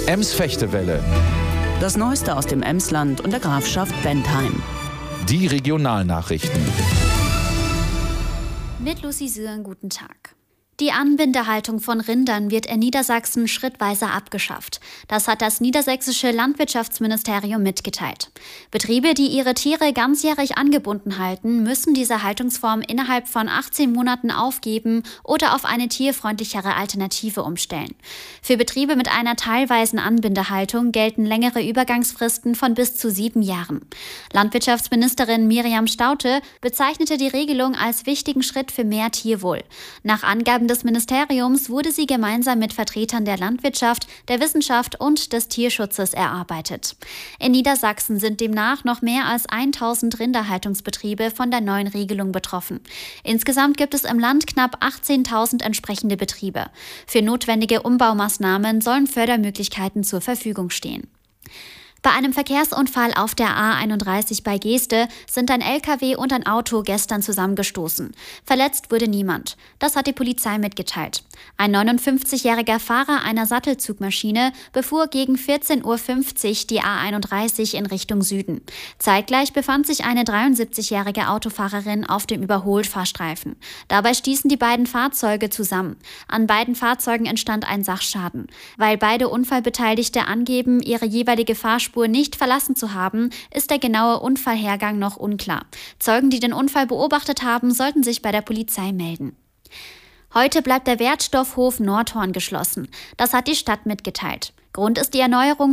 Ems-Fechtewelle. Das Neueste aus dem Emsland und der Grafschaft Bentheim. Die Regionalnachrichten. Mit Lucy Süren, guten Tag. Die Anbindehaltung von Rindern wird in Niedersachsen schrittweise abgeschafft. Das hat das niedersächsische Landwirtschaftsministerium mitgeteilt. Betriebe, die ihre Tiere ganzjährig angebunden halten, müssen diese Haltungsform innerhalb von 18 Monaten aufgeben oder auf eine tierfreundlichere Alternative umstellen. Für Betriebe mit einer teilweisen Anbindehaltung gelten längere Übergangsfristen von bis zu 7 Jahren. Landwirtschaftsministerin Miriam Staudte bezeichnete die Regelung als wichtigen Schritt für mehr Tierwohl. Nach Angaben des Ministeriums wurde sie gemeinsam mit Vertretern der Landwirtschaft, der Wissenschaft und des Tierschutzes erarbeitet. In Niedersachsen sind demnach noch mehr als 1000 Rinderhaltungsbetriebe von der neuen Regelung betroffen. Insgesamt gibt es im Land knapp 18.000 entsprechende Betriebe. Für notwendige Umbaumaßnahmen sollen Fördermöglichkeiten zur Verfügung stehen. Bei einem Verkehrsunfall auf der A31 bei Geeste sind ein LKW und ein Auto gestern zusammengestoßen. Verletzt wurde niemand. Das hat die Polizei mitgeteilt. Ein 59-jähriger Fahrer einer Sattelzugmaschine befuhr gegen 14:50 Uhr die A31 in Richtung Süden. Zeitgleich befand sich eine 73-jährige Autofahrerin auf dem Überholfahrstreifen. Dabei stießen die beiden Fahrzeuge zusammen. An beiden Fahrzeugen entstand ein Sachschaden. Weil beide Unfallbeteiligte angeben, ihre jeweilige Fahrspur nicht verlassen zu haben, ist der genaue Unfallhergang noch unklar. Zeugen, die den Unfall beobachtet haben, sollten sich bei der Polizei melden. Heute bleibt der Wertstoffhof Nordhorn geschlossen. Das hat die Stadt mitgeteilt. Grund ist die Erneuerung